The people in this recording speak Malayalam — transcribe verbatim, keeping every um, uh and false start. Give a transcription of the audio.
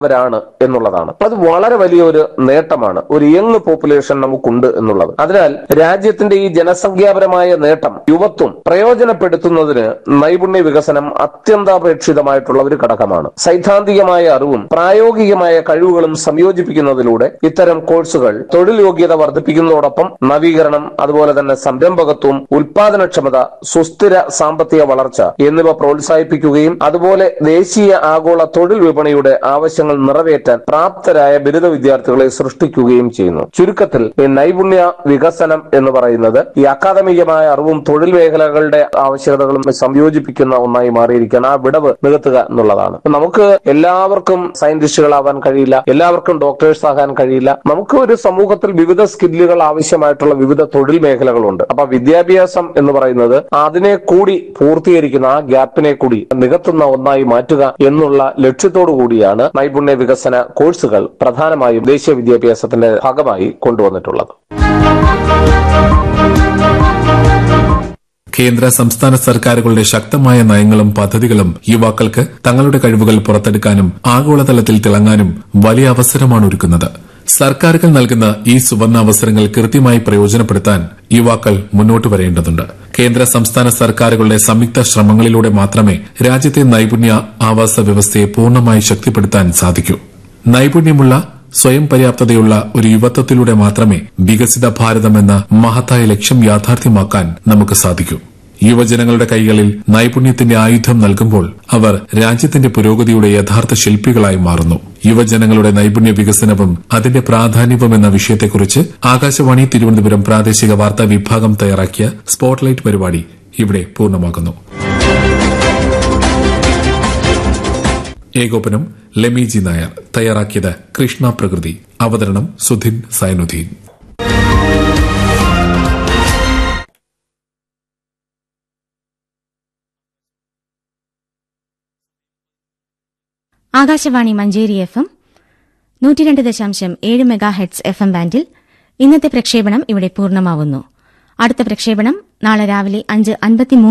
വരാണ് എന്നുള്ളതാണ്. അത് വളരെ വലിയൊരു നേട്ടമാണ്. ഒരു യങ് പോപ്പുലേഷൻ നമുക്കുണ്ട് എന്നുള്ളത്. അതിനാൽ രാജ്യത്തിന്റെ ഈ ജനസംഖ്യാപരമായ നേട്ടം യുവത്വം പ്രയോജനപ്പെടുത്തുന്നതിന് നൈപുണ്യ വികസനം അത്യന്താപേക്ഷിതമായിട്ടുള്ള ഒരു ഘടകമാണ്. സൈദ്ധാന്തികമായ അറിവും പ്രായോഗികമായ കഴിവുകളും സംയോജിപ്പിക്കുന്നതിലൂടെ ഇത്തരം കോഴ്സുകൾ തൊഴിൽ യോഗ്യത വർദ്ധിപ്പിക്കുന്നതോടൊപ്പം നവീകരണം, അതുപോലെ തന്നെ സംരംഭകത്വം, ഉൽപാദനക്ഷമത, സുസ്ഥിര സാമ്പത്തിക വളർച്ച എന്നിവ പ്രോത്സാഹിപ്പിക്കുകയും അതുപോലെ ദേശീയ ആഗോള തൊഴിൽ വിപണിയുടെ ആവശ്യങ്ങൾ നിറവേറ്റാൻ പ്രാപ്തരായ ബിരുദ വിദ്യാർത്ഥികളെ സൃഷ്ടിക്കുകയും ചെയ്യുന്നു. ചുരുക്കത്തിൽ ഈ നൈപുണ്യ വികസനം എന്ന് പറയുന്നത് ഈ അക്കാദമികമായ അറിവും തൊഴിൽ മേഖലകളുടെ ആവശ്യകതകളും സംയോജിപ്പിക്കുന്ന ഒന്നായി മാറിയിരിക്കുകയാണ്. ആ വിടവ് നികത്തുക എന്നുള്ളതാണ്. നമുക്ക് എല്ലാവർക്കും സയന്റിസ്റ്റുകളാവാൻ കഴിയില്ല, എല്ലാവർക്കും ഡോക്ടേഴ്സ് ആകാൻ കഴിയില്ല. നമുക്ക് ഒരു സമൂഹത്തിൽ വിവിധ സ്കില്ലുകൾ ആവശ്യമായിട്ടുള്ള വിവിധ തൊഴിൽ മേഖലകളുണ്ട്. അപ്പൊ വിദ്യാഭ്യാസം എന്ന് പറയുന്നത് അതിനെ കൂടി പൂർത്തീകരിക്കുന്ന, ആ ഗ്യാപ്പിനെ കൂടി നികത്തുന്ന ഒന്നായി മാറ്റുക എന്നുള്ള ലക്ഷ്യത്തോടു കൂടിയാണ് നൈപുണ്യ വികസന കോഴ്സുകൾ പ്രധാനമായും ദേശീയ വിദ്യാഭ്യാസത്തിന്റെ ഭാഗമായി കൊണ്ടുവന്നിട്ടുള്ളത്. കേന്ദ്ര സംസ്ഥാന സർക്കാരുകളുടെ ശക്തമായ നയങ്ങളും പദ്ധതികളും യുവാക്കൾക്ക് തങ്ങളുടെ കഴിവുകൾ പുറത്തെടുക്കാനും ആഗോളതലത്തിൽ തിളങ്ങാനും വലിയ അവസരമാണ് ഒരുക്കുന്നത്. സർക്കാരുകൾ നൽകുന്ന ഈ സുവർണാവസരങ്ങൾ കൃത്യമായി പ്രയോജനപ്പെടുത്താൻ യുവാക്കൾ മുന്നോട്ട് വരേണ്ടതുണ്ട്. കേന്ദ്ര സംസ്ഥാന സർക്കാരുകളുടെ സംയുക്ത ശ്രമങ്ങളിലൂടെ മാത്രമേ രാജ്യത്തെ നൈപുണ്യ ആവാസ വ്യവസ്ഥയെ പൂർണ്ണമായി ശക്തിപ്പെടുത്താൻ സാധിക്കൂ. നൈപുണ്യമുള്ള സ്വയം പര്യാപ്തതയുള്ള ഒരു യുവത്വത്തിലൂടെ മാത്രമേ വികസിത ഭാരതം എന്ന മഹത്തായ ലക്ഷ്യം യാഥാർത്ഥ്യമാക്കാൻ നമുക്ക് സാധിക്കൂ. യുവജനങ്ങളുടെ കൈകളിൽ നൈപുണ്യത്തിന്റെ ആയുധം നൽകുമ്പോൾ അവർ രാജ്യത്തിന്റെ പുരോഗതിയുടെ യഥാർത്ഥ ശില്പികളായി മാറുന്നു. യുവജനങ്ങളുടെ നൈപുണ്യ വികസനവും അതിന്റെ പ്രാധാന്യവും എന്ന വിഷയത്തെക്കുറിച്ച് ആകാശവാണി തിരുവനന്തപുരം പ്രാദേശിക വാർത്താ വിഭാഗം തയ്യാറാക്കിയ സ്പോട്ട്ലൈറ്റ് പരിപാടി ഇവിടെ പൂർണ്ണമാകുന്നു. ഏകോപനം ലെമിജി നായർ. തയ്യാറാക്കിയത് കൃഷ്ണ പ്രകൃതി. അവതരണം സുധിൻ സൈനുദ്ദീൻ. ആകാശവാണി മഞ്ചേരി എഫ് എം നൂറ്റി രണ്ട് ദശാംശം ഏഴ് മെഗാ ഹെഡ്സ് എഫ് എം ബാൻഡിൽ ഇന്നത്തെ പ്രക്ഷേപണം ഇവിടെ പൂർണ്ണമാവുന്നു. അടുത്ത പ്രക്ഷേപണം നാളെ രാവിലെ അഞ്ച് അൻപത്തിമൂന്ന്